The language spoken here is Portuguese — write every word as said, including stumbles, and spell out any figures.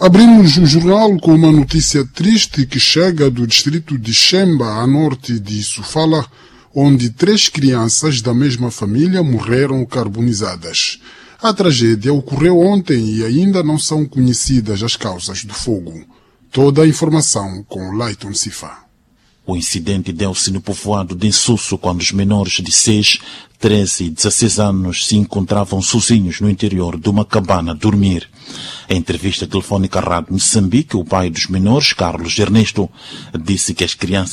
Abrimos o jornal com uma notícia triste que chega do distrito de Xemba, a norte de Sofala, onde três crianças da mesma família morreram carbonizadas. A tragédia ocorreu ontem e ainda não são conhecidas as causas do fogo. Toda a informação com Layton Sifa. O incidente deu-se no povoado de Insusso, quando os menores de seis, treze e dezesseis anos se encontravam sozinhos no interior de uma cabana a dormir. Em entrevista telefônica à Rádio Moçambique, o pai dos menores, Carlos Ernesto, disse que as crianças